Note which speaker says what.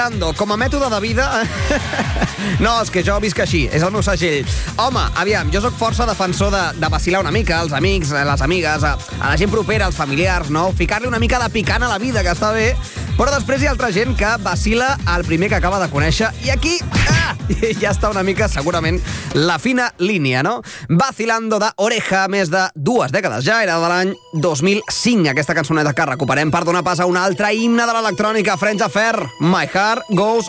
Speaker 1: Com a mètode de vida... No, és que jo visc així, és el meu segell. Home, aviam, jo sóc força defensor de vacilar una mica, als amics, a les amigues, a la gent propera, als familiars, no? Ficar-li una mica de picant a la vida, que està bé, però després hi ha altra gent que vacila el primer que acaba de conèixer, i aquí ja està una mica, segurament, la fina línia, no? Vacilando de Oreja, més de 2 dècades ja, era de l'any 2005, aquesta cançoneta que recuperem per donar pas a un altre himne de l'electrònica, Friends Affair, My Heart Goes